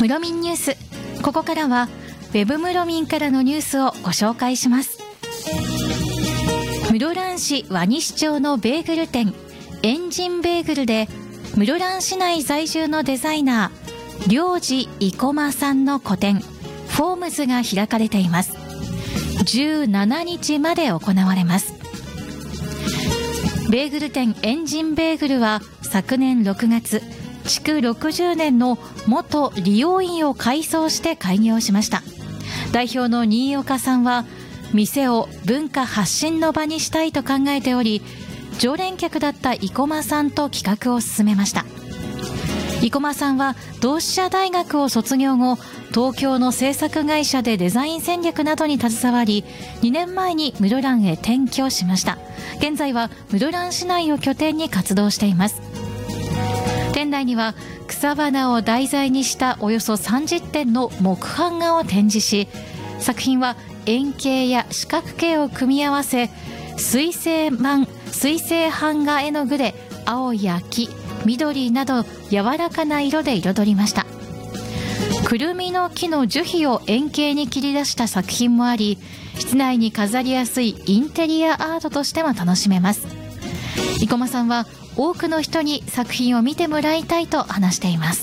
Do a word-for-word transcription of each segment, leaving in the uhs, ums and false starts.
室民ニュース。ここからはウェブ室民からのニュースをご紹介します。室蘭市和西町のベーグル店エンジンベーグルで、室蘭市内在住のデザイナー領事生駒さんの個展フォームズが開かれています。じゅうしちにちまで行われます。ベーグル店エンジンベーグルは昨年ろくがつ、築ろくじゅうねんの元理容院を改装して開業しました。代表の新岡さんは、店を文化発信の場にしたいと考えており、常連客だった生駒さんと企画を進めました。生駒さんは同志社大学を卒業後、東京の制作会社でデザイン戦略などに携わり、にねんまえに室蘭へ転居しました。現在は室蘭市内を拠点に活動しています。店内には草花を題材にしたおよそさんじゅってんの木版画を展示し、作品は円形や四角形を組み合わせ、水性版水性版画絵の具で青や黄、緑など柔らかな色で彩りました。くるみの木の樹皮を円形に切り出した作品もあり、室内に飾りやすいインテリアアートとしても楽しめます。生駒さんは多くの人に作品を見てもらいたいと話しています。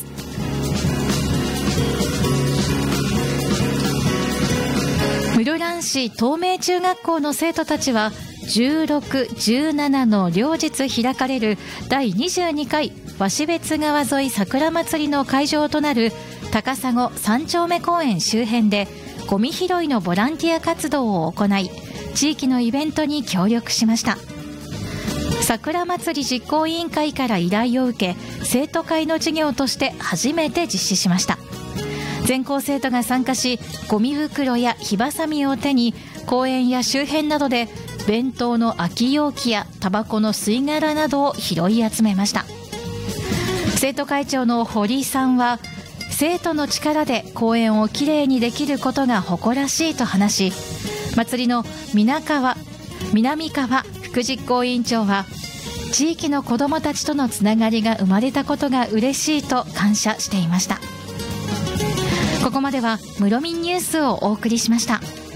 室蘭市東明中学校の生徒たちはじゅうろく、じゅうななの両日開かれるだいにじゅうにかい鷲別川沿い桜まつりの会場となる高砂三丁目公園周辺でゴミ拾いのボランティア活動を行い、地域のイベントに協力しました。桜まつり実行委員会から依頼を受け、生徒会の事業として初めて実施しました。全校生徒が参加し、ゴミ袋や火ばさみを手に公園や周辺などで弁当の空き容器やタバコの吸い殻などを拾い集めました。生徒会長の堀さんは、生徒の力で公園をきれいにできることが誇らしいと話し、祭りの南川南川副実行委員長は、地域の子どもたちとのつながりが生まれたことが嬉しいと感謝していました。ここまでは室民ニュースをお送りしました。